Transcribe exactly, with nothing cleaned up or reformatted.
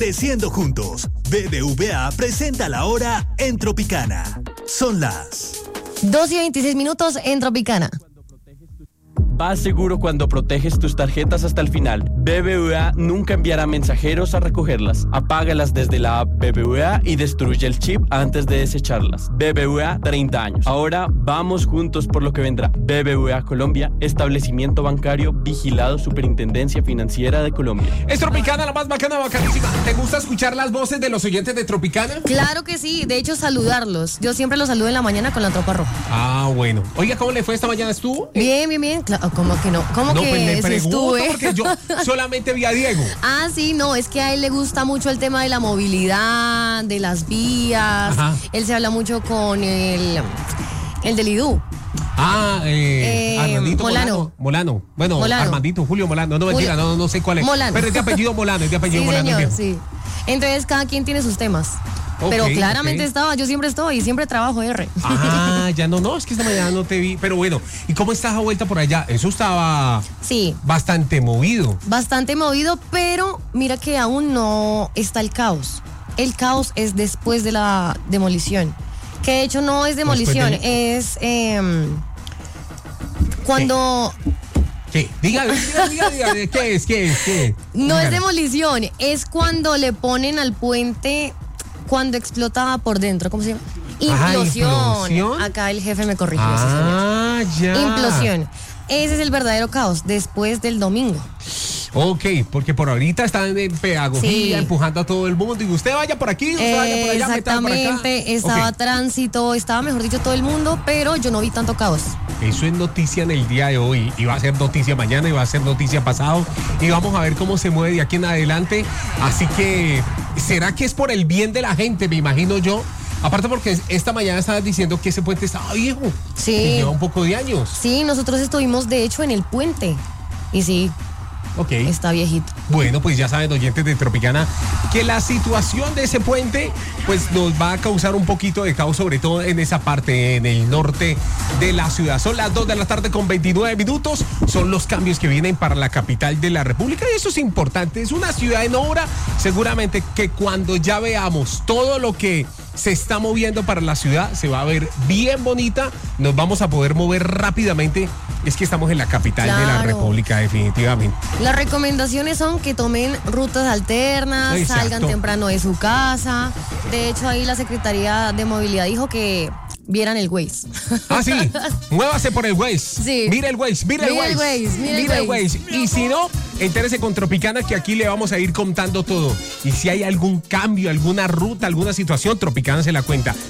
Teciendo juntos, B B V A presenta la hora en Tropicana. Son las dos y veintiséis minutos en Tropicana. Vas seguro cuando proteges tus tarjetas hasta el final. B B V A nunca enviará mensajeros a recogerlas. Apágalas desde la app B B V A y destruye el chip antes de desecharlas. B B V A, treinta años. Ahora vamos juntos por lo que vendrá. B B V A Colombia, establecimiento bancario vigilado Superintendencia Financiera de Colombia. Es Tropicana, la más bacana, bacanísima. ¿Te gusta escuchar las voces de los oyentes de Tropicana? Claro que sí, de hecho saludarlos. Yo siempre los saludo en la mañana con la tropa roja. Ah, bueno. Oiga, ¿cómo le fue esta mañana? ¿Estuvo? Bien, bien, bien. Claro, ¿cómo que no? ¿Cómo no, que pues me sí pregunto estuve? porque yo solamente vi a Diego. Ah, sí, no, es que a él le gusta mucho el tema de la movilidad, de las vías. Ajá. Él se habla mucho con el, el del I D U. Ah, eh, Eh, Armandito Molano. Molano. Molano. Bueno, Molano. Armandito, Julio Molano. No, mentira, no, no sé cuál es. Molano. Pero es de apellido Molano, es de apellido Sí, Molano. señor, viejo. sí. Entonces cada quien tiene sus temas. Ok, Pero claramente ok. estaba, yo siempre estoy y siempre trabajo R. Ah, ya no, no, es que esta mañana no te vi. Pero bueno, ¿y cómo estás a vuelta por allá? Eso estaba Sí, bastante movido. bastante movido, pero mira que aún no está el caos. El caos es después de la demolición. Que de hecho no es demolición, Después de- es eh, cuando... ¿Qué? Diga, diga, diga, diga, ¿qué es? ¿Qué es? ¿Qué es? No es Dígale. demolición, es cuando le ponen al puente, cuando explota por dentro, ¿cómo se llama? Ajá, Implosión. ¿implosión? Acá el jefe me corrigió. sí, señor. Ah, ya. Implosión. Ese es el verdadero caos, después del domingo. Ok, porque por ahorita están en pedagogía, Sí. empujando a todo el mundo. Y usted vaya por aquí, usted vaya por allá, meta por acá. Exactamente, estaba Ok. tránsito, estaba mejor dicho todo el mundo, pero yo no vi tanto caos. Eso es noticia en el día de hoy. Y va a ser noticia mañana, y va a ser noticia pasado. Y vamos a ver cómo se mueve de aquí en adelante. Así que, ¿será que es por el bien de la gente? Me imagino yo. Aparte porque esta mañana estabas diciendo que ese puente estaba viejo. Sí. Que lleva un poco de años. Sí, nosotros estuvimos de hecho en el puente. Y sí, Ok. está viejito. Bueno, pues ya saben, oyentes de Tropicana, que la situación de ese puente pues nos va a causar un poquito de caos, sobre todo en esa parte, en el norte de la ciudad. Son las dos de la tarde con veintinueve minutos. Son los cambios que vienen para la capital de la República y eso es importante. Es una ciudad en obra. Seguramente que cuando ya veamos todo lo que se está moviendo para la ciudad, se va a ver bien bonita. Nos vamos a poder mover rápidamente. Es que estamos en la capital de la Claro. República, definitivamente. Las recomendaciones son que tomen rutas alternas, Exacto. salgan temprano de su casa. De hecho, ahí la Secretaría de Movilidad dijo que vieran el Waze. Ah, sí. Muévase por el Waze. Sí. Mira el Waze, mira el Mira el Waze. Waze, mira el Mira el Waze. Waze. Y si no, entérese con Tropicana que aquí le vamos a ir contando todo. Y si hay algún cambio, alguna ruta, alguna situación, Tropicana se la cuenta.